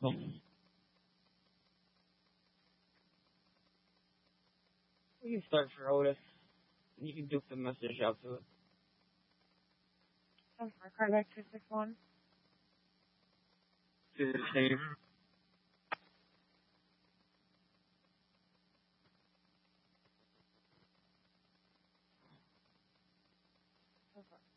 We can start for Otis. You can duke the message out to it. Card back 261. To the same. So far.